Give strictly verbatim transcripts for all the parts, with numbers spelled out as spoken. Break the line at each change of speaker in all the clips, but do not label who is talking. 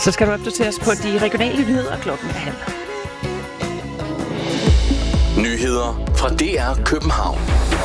Så skal du opdateres på de regionale nyheder klokken er halv.
Nyheder fra D R København.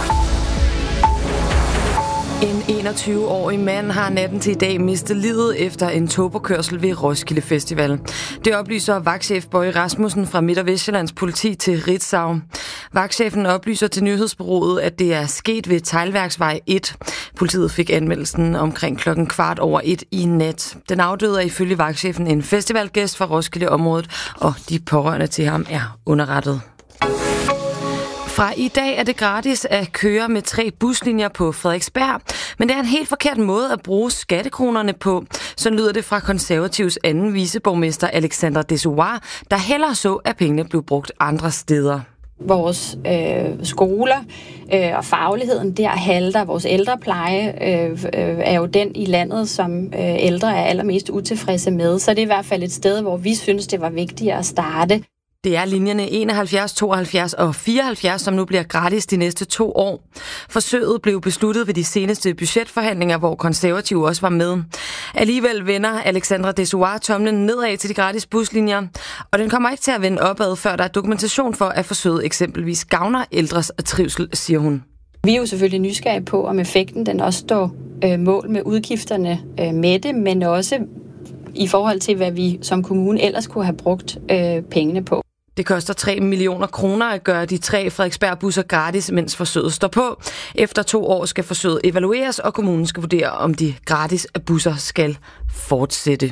En enogtyve-årig mand har natten til i dag mistet livet efter en togpåkørsel ved Roskilde Festival. Det oplyser vagtchef Bøje Rasmussen fra Midt- og Vestjyllands politi til Ritzau. Vagtchefen oplyser til nyhedsbureauet, at det er sket ved Teglværksvej et. Politiet fik anmeldelsen omkring klokken kvart over et i nat. Den afdøde er ifølge vagtchefen en festivalgæst fra Roskilde-området, og de pårørende til ham er underrettet. Fra i dag er det gratis at køre med tre buslinjer på Frederiksberg, men det er en helt forkert måde at bruge skattekronerne på. Sådan lyder det fra Konservativs anden viceborgmester Alexandra Dessoir, der hellere så, at pengene blev brugt andre steder.
Vores øh, skoler øh, og fagligheden der halter. Vores ældrepleje øh, øh, er jo den i landet, som øh, ældre er allermest utilfredse med. Så det er i hvert fald et sted, hvor vi synes, det var vigtigt at starte.
Det er linjerne enoghalvfjerds, tooghalvfjerds og fireoghalvfjerds, som nu bliver gratis de næste to år. Forsøget blev besluttet ved de seneste budgetforhandlinger, hvor Konservative også var med. Alligevel vender Alexandra Dessoir tomlen nedad til de gratis buslinjer, og den kommer ikke til at vende opad, før der er dokumentation for, at forsøget eksempelvis gavner ældres trivsel, siger hun.
Vi er jo selvfølgelig nysgerrige på, om effekten den også står øh, mål med udgifterne øh, med det, men også i forhold til, hvad vi som kommune ellers kunne have brugt øh, pengene på.
Det koster tre millioner kroner at gøre de tre Frederiksberg-busser gratis, mens forsøget står på. Efter to år skal forsøget evalueres, og kommunen skal vurdere, om de gratis busser skal fortsætte.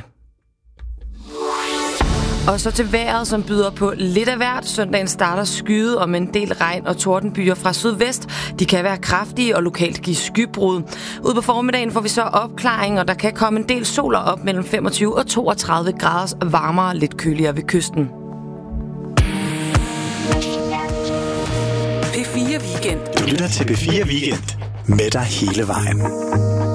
Og så til vejret, som byder på lidt af hvert. Søndagen starter skyet og med en del regn og tordenbyer fra sydvest. De kan være kraftige og lokalt give skybrud. Ude på formiddagen får vi så opklaring, og der kan komme en del soler op mellem femogtyve og toogtredive grader varmere, lidt køligere ved kysten.
P fire Weekend.
Du lytter til P fire Weekend med dig hele vejen.